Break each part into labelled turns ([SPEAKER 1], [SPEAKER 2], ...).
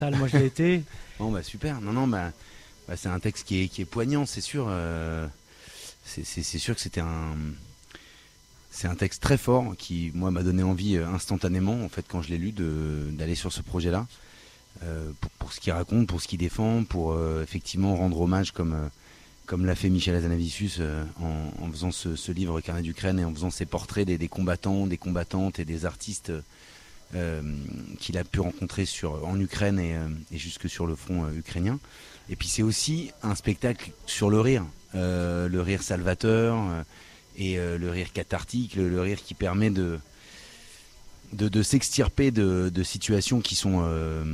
[SPEAKER 1] Moi, je l'ai été.
[SPEAKER 2] Bon, bah super. Non, c'est un texte qui est poignant, c'est sûr. C'est sûr que c'est un texte très fort qui, moi, m'a donné envie instantanément, en fait, quand je l'ai lu, d'aller sur ce projet-là. Pour ce qu'il raconte, pour ce qu'il défend, pour effectivement rendre hommage comme l'a fait Michel Hazanavicius en faisant ce livre Carnet d'Ukraine et en faisant ses portraits des combattants, des combattantes et des artistes qu'il a pu rencontrer en Ukraine et jusque sur le front ukrainien. Et puis c'est aussi un spectacle sur le rire salvateur et le rire cathartique, le rire qui permet de s'extirper de situations qui sont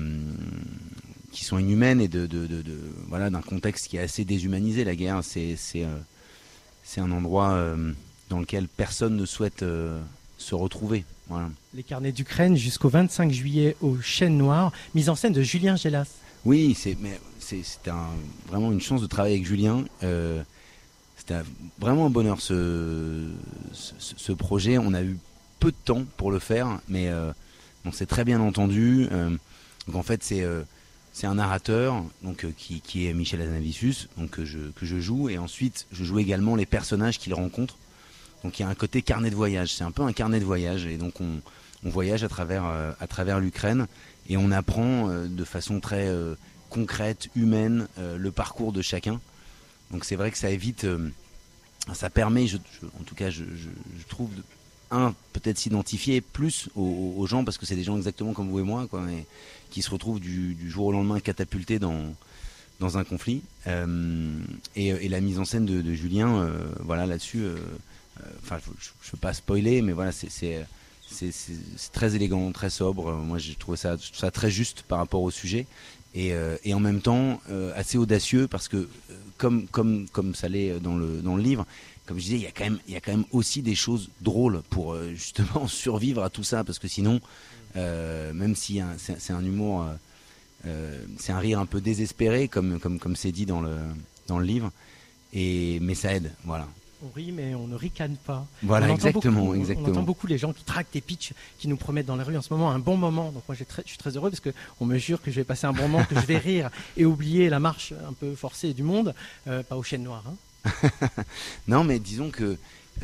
[SPEAKER 2] inhumaines et voilà, d'un contexte qui est assez déshumanisé. La guerre, c'est un endroit dans lequel personne ne souhaite se retrouver. Voilà.
[SPEAKER 1] Les Carnets d'Ukraine jusqu'au 25 juillet au Chêne Noir, mise en scène de Julien Gélas.
[SPEAKER 2] Oui, c'était vraiment une chance de travailler avec Julien. C'était vraiment un bonheur ce projet. On a eu peu de temps pour le faire, mais on s'est très bien entendu. Donc en fait, c'est un narrateur qui est Michel Hazanavicius, que je joue, et ensuite je joue également les personnages qu'il rencontre. Donc il y a un côté carnet de voyage, c'est un peu un carnet de voyage, et donc on voyage à travers l'Ukraine et on apprend de façon très concrète, humaine, le parcours de chacun. Donc c'est vrai que ça évite, ça permet, en tout cas je trouve, peut-être s'identifier plus aux gens, parce que c'est des gens exactement comme vous et moi, quoi, et qui se retrouvent du jour au lendemain catapultés dans un conflit. Et la mise en scène de Julien, voilà, là-dessus, je ne veux pas spoiler, mais voilà, c'est très élégant, très sobre. Moi, j'ai trouvé ça très juste par rapport au sujet, et en même temps assez audacieux, parce que comme ça l'est dans le livre, comme je disais, il y a quand même aussi des choses drôles pour justement survivre à tout ça, parce que sinon, même si c'est un humour, c'est un rire un peu désespéré, comme c'est dit dans le livre, mais ça aide, voilà.
[SPEAKER 1] On rit, mais on ne ricane pas.
[SPEAKER 2] Voilà, exactement.
[SPEAKER 1] On entend beaucoup les gens qui traquent des pitchs, qui nous promettent dans la rue en ce moment un bon moment. Donc moi, je suis très heureux, parce qu'on me jure que je vais passer un bon moment, que je vais rire et oublier la marche un peu forcée du monde. Pas au Chêne Noir, hein.
[SPEAKER 2] Non, mais disons que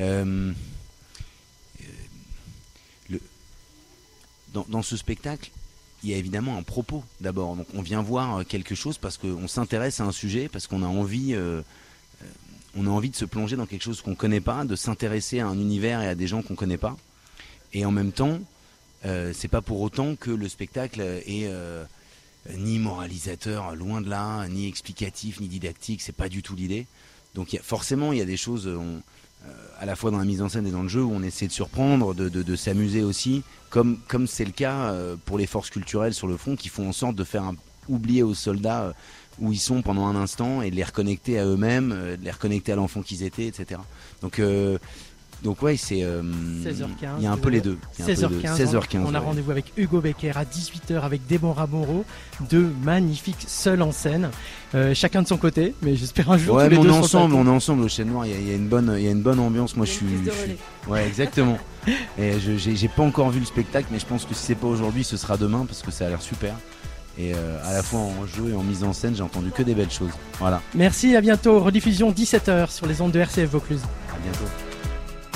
[SPEAKER 2] dans ce spectacle, il y a évidemment un propos d'abord. Donc on vient voir quelque chose parce qu'on s'intéresse à un sujet, parce qu'on a envie de se plonger dans quelque chose qu'on ne connaît pas, de s'intéresser à un univers et à des gens qu'on ne connaît pas. Et en même temps, c'est pas pour autant que le spectacle est ni moralisateur, loin de là, ni explicatif, ni didactique. C'est pas du tout l'idée. Donc forcément, il y a des choses, à la fois dans la mise en scène et dans le jeu, où on essaie de surprendre, de s'amuser aussi, comme c'est le cas pour les forces culturelles sur le front, qui font en sorte de faire oublier aux soldats où ils sont pendant un instant, et de les reconnecter à eux-mêmes, de les reconnecter à l'enfant qu'ils étaient, etc. Donc ouais, c'est
[SPEAKER 1] 16h15.
[SPEAKER 2] Il y a un peu les deux.
[SPEAKER 1] 16h15. On a rendez-vous avec Hugo Becker à 18h avec Déborah Moreau, deux magnifiques seuls en scène, chacun de son côté, mais j'espère un jour tous les deux
[SPEAKER 2] on est ensemble au Chêne Noir. Il y a une bonne ambiance. Moi, ouais, exactement. Et j'ai pas encore vu le spectacle, mais je pense que si c'est pas aujourd'hui, ce sera demain, parce que ça a l'air super. Et à la fois en jeu et en mise en scène, j'ai entendu que des belles choses. Voilà.
[SPEAKER 1] Merci, à bientôt. Rediffusion 17h sur les ondes de RCF Vaucluse.
[SPEAKER 2] À bientôt.